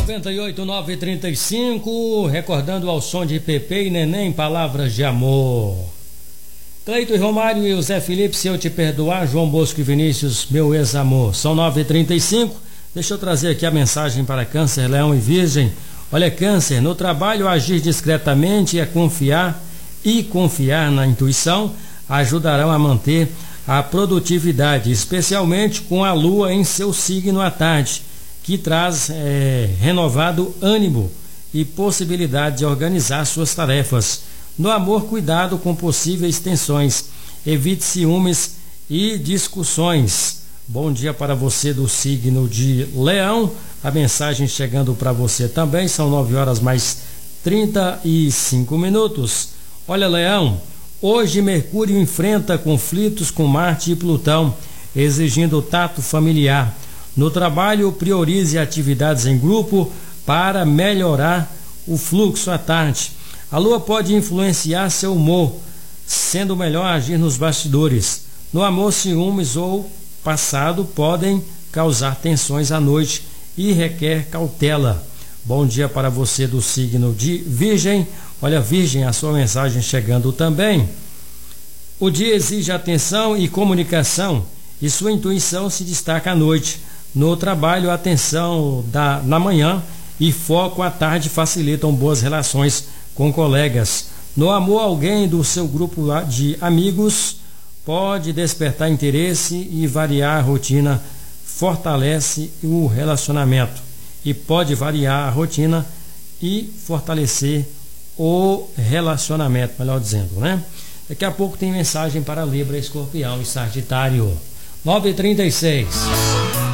98.935, recordando ao som de Pepe e Neném, palavras de amor. Cleito e Romário e o Zé Felipe, se eu te perdoar, João Bosco e Vinícius, meu ex-amor. São 9h35, deixa eu trazer aqui a mensagem para Câncer, Leão e Virgem. Olha, Câncer, no trabalho agir discretamente é confiar na intuição ajudarão a manter a produtividade, especialmente com a lua em seu signo à tarde, que traz renovado ânimo e possibilidade de organizar suas tarefas. No amor, cuidado com possíveis tensões, evite ciúmes e discussões. Bom dia para você do signo de Leão, a mensagem chegando para você também, são 9h35. Olha, Leão, hoje Mercúrio enfrenta conflitos com Marte e Plutão, exigindo tato familiar. No trabalho, priorize atividades em grupo para melhorar o fluxo à tarde. A lua pode influenciar seu humor, sendo melhor agir nos bastidores. No amor, ciúmes ou passado podem causar tensões à noite e requer cautela. Bom dia para você do signo de Virgem. Olha, Virgem, a sua mensagem chegando também. O dia exige atenção e comunicação e sua intuição se destaca à noite. No trabalho, atenção na manhã e foco à tarde facilitam boas relações com colegas. No amor, alguém do seu grupo de amigos pode despertar interesse e variar a rotina, fortalece o relacionamento. E pode variar a rotina e fortalecer o relacionamento, melhor dizendo, né? Daqui a pouco tem mensagem para Libra, Escorpião e Sagitário. 9h36.